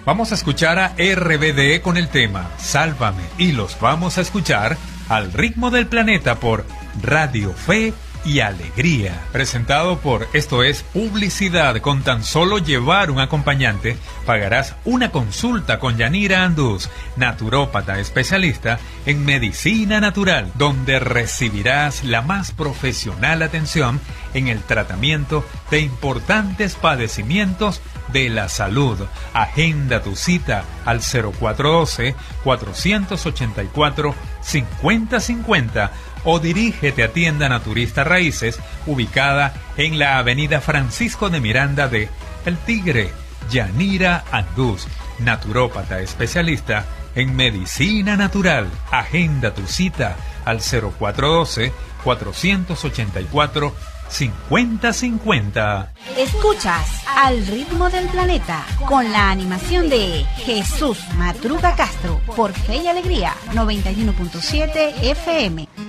Vamos a escuchar a RBD con el tema Sálvame y los vamos a escuchar al ritmo del planeta por Radio Fe y Alegría. Presentado por Esto es Publicidad. Con tan solo llevar un acompañante, pagarás una consulta con Yanira Andús, naturópata especialista en medicina natural, donde recibirás la más profesional atención en el tratamiento de importantes padecimientos de la salud. Agenda tu cita al 0412-484-5050 o dirígete a Tienda Naturista Raíces, ubicada en la avenida Francisco de Miranda de El Tigre. Yanira Andús, naturópata especialista en medicina natural. Agenda tu cita al 0412-484-5050. Escuchas Al Ritmo del Planeta con la animación de Jesús Matruga Castro por Fe y Alegría 91.7 FM.